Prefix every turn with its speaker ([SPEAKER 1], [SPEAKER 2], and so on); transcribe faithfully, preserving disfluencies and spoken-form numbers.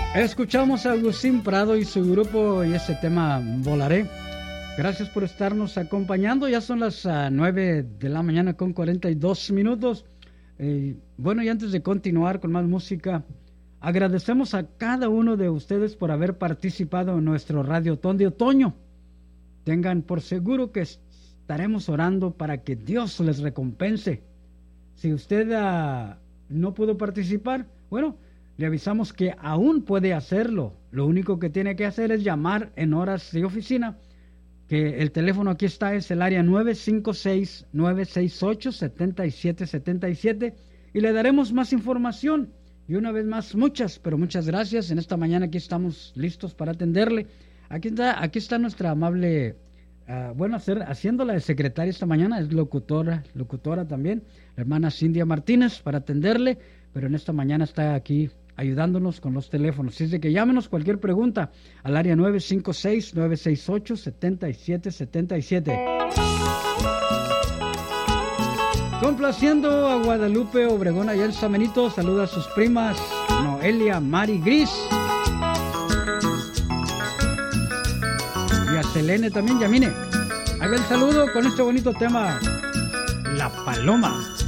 [SPEAKER 1] Escuchamos a Agustín Prado y su grupo y ese tema Volaré. Gracias por estarnos acompañando. Ya son las uh, nueve de la mañana con cuarenta y dos minutos. Eh, bueno, y antes de continuar con más música, agradecemos a cada uno de ustedes por haber participado en nuestro Radiotón de Otoño. Tengan por seguro que estaremos orando para que Dios les recompense. Si usted uh, no pudo participar, bueno, le avisamos que aún puede hacerlo. Lo único que tiene que hacer es llamar en horas de oficina, que el teléfono aquí está, es el área nueve cinco seis, nueve seis ocho, siete siete siete siete, y le daremos más información. Y una vez más, muchas, pero muchas gracias. En esta mañana aquí estamos listos para atenderle. Aquí está, aquí está nuestra amable, uh, bueno, hacer, haciéndola de secretaria esta mañana, es locutora, locutora también, la hermana Cindia Martínez, para atenderle, pero en esta mañana está aquí ayudándonos con los teléfonos. Así es de que llámenos cualquier pregunta al área nueve cinco seis, nueve seis ocho, siete siete siete siete. Complaciendo a Guadalupe Obregón allá en San Benito, saluda a sus primas Noelia, Mari, Gris y a Selene también. Ya mire, haga el saludo con este bonito tema, La Paloma.